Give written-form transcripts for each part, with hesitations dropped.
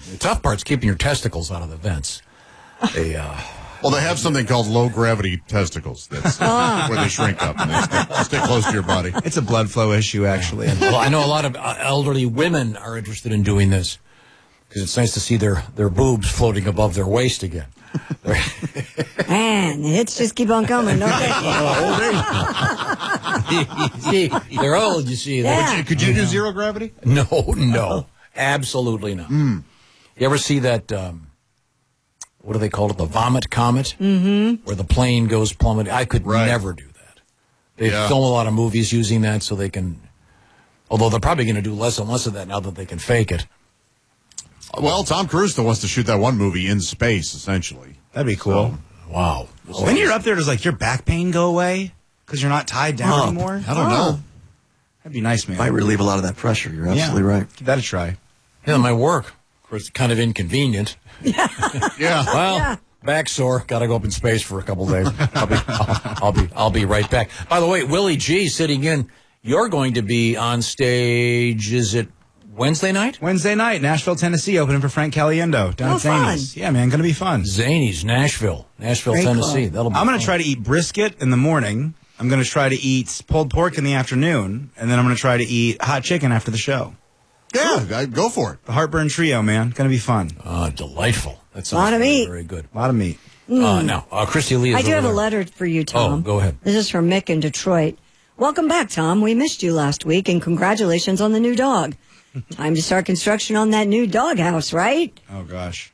The tough part's keeping your testicles out of the vents. Well, they have something called low-gravity testicles. That's where they shrink up and they stick close to your body. It's a blood flow issue, actually. Well, I know a lot of elderly women are interested in doing this because it's nice to see their boobs floating above their waist again. Man, the hits just keep on coming, don't they? They're old, you see. Yeah. Could you do zero gravity? No, absolutely not. You ever see that, what do they call it, the vomit comet? Mm-hmm. Where the plane goes plummeting? I could never do that. They film a lot of movies using that so they can, although they're probably going to do less and less of that now that they can fake it. Well, Tom Cruise still wants to shoot that one movie in space, essentially. That'd be cool. So, wow. When you're up there, does like your back pain go away because you're not tied down anymore? I don't know. That'd be nice, man. Might relieve a lot of that pressure. You're absolutely right. Give that a try. Yeah, my work. Of course, it's kind of inconvenient. Yeah. Well, back sore. Got to go up in space for a couple days. I'll be right back. By the way, Willie G sitting in. You're going to be on stage. Is it Wednesday night? Wednesday night, Nashville, Tennessee, opening for Frank Caliendo down at Zanies. Fun. Yeah, man, gonna be fun. Zanies, Nashville, Great Tennessee. club. I'm going to try to eat brisket in the morning. I'm going to try to eat pulled pork in the afternoon, and then I'm going to try to eat hot chicken after the show. Yeah, go for it. The Heartburn Trio, man, gonna be fun. delightful. That sounds Lot of very, meat. very good. A lot of meat. Now, Christy Lee is I do over have a there. letter for you, Tom. Oh, go ahead. This is from Mick in Detroit. Welcome back, Tom. We missed you last week, and congratulations on the new dog. Time to start construction on that new doghouse, right? Oh gosh.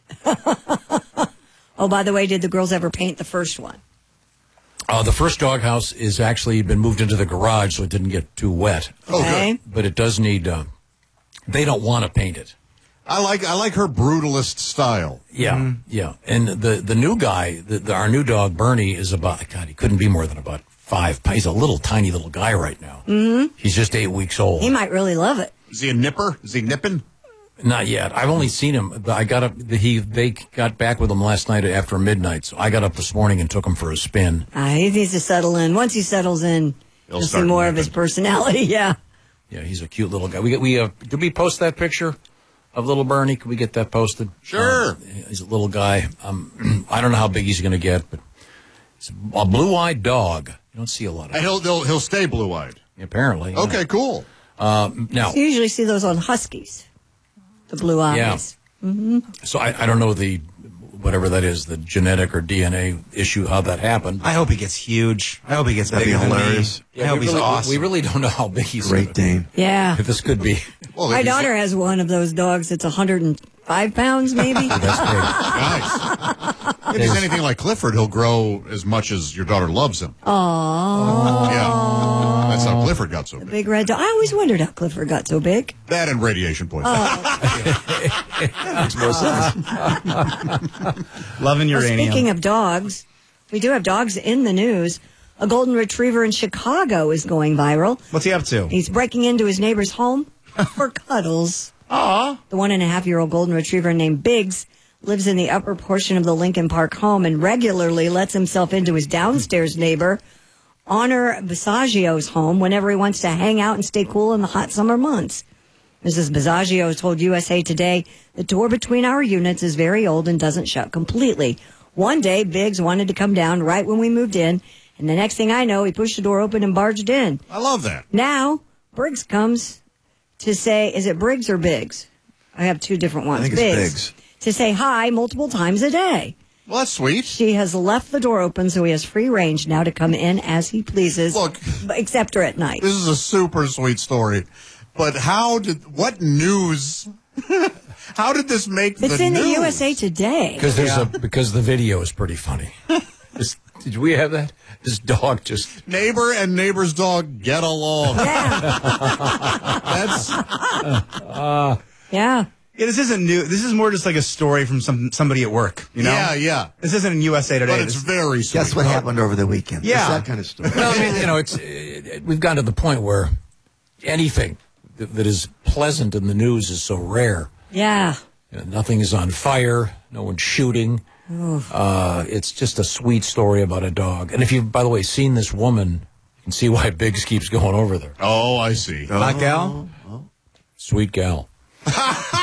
Oh, by the way, did the girls ever paint the first one? The first doghouse is actually been moved into the garage, so it didn't get too wet. Okay. But it does need. They don't want to paint it. I like her brutalist style. Yeah, yeah. And the new guy, our new dog Bernie, is about. God, he couldn't be more than about 5. He's a little tiny little guy right now. Mm-hmm. He's just 8 weeks old. He might really love it. Is he a nipper? Is he nipping? Not yet. I've only seen him. I got up. They got back with him last night after midnight. So I got up this morning and took him for a spin. He needs to settle in. Once he settles in, you'll see more of his personality. Yeah. Yeah, he's a cute little guy. Did we post that picture of little Bernie? Could we get that posted? Sure. He's a little guy. I don't know how big he's going to get, but it's a blue-eyed dog. You don't see a lot of. And he'll stay blue-eyed. Apparently. Okay, cool. Now, You usually see those on huskies, the blue eyes. Yeah. So I don't know whatever that is, the genetic or DNA issue, how that happened. I hope he gets huge. I hope he gets That'd bigger be than hilarious. me. I hope he's awesome. We really don't know how big he's Great Dane. Yeah. This could be. Well, My daughter has one of those dogs that's 105 pounds, maybe. That's Nice. If he's anything like Clifford, he'll grow as much as your daughter loves him. Aww. Yeah. That's how Clifford got so big. Big red dog. I always wondered how Clifford got so big. That and radiation poisoning. Makes more sense. Loving Well, uranium. speaking of dogs, we do have dogs in the news. A golden retriever in Chicago is going viral. What's he up to? He's breaking into his neighbor's home for cuddles. Aw. The 1.5-year-old golden retriever named Biggs lives in the upper portion of the Lincoln Park home and regularly lets himself into his downstairs neighbor, Honor Bisaggio's home, whenever he wants to hang out and stay cool in the hot summer months. Mrs. Bisaggio told USA Today the door between our units is very old and doesn't shut completely. One day, Biggs wanted to come down right when we moved in, and the next thing I know, he pushed the door open and barged in. I love that. Now, Briggs comes to say, is it Briggs or Biggs? I have two different ones. I think it's Biggs. To say hi multiple times a day. Well, that's sweet. She has left the door open so he has free range now to come in as he pleases, Look, except for at night. this is a super sweet story. But what news? How did this make the news? It's in the USA Today. Because the video is pretty funny. Did we have that? This dog just Neighbor and neighbor's dog get along. Yeah. That's Yeah. Yeah, this isn't new. This is more just like a story from somebody at work, you know? yeah. This isn't in USA Today. But it's very sweet. That's what happened over the weekend. Yeah. It's that kind of story. well, I mean, it's we've gotten to the point where anything that is pleasant in the news is so rare. Yeah. Nothing is on fire. No one's shooting. It's just a sweet story about a dog. And if you've, by the way, seen this woman, you can see why Biggs keeps going over there. Oh, I see. Black gal? Sweet gal.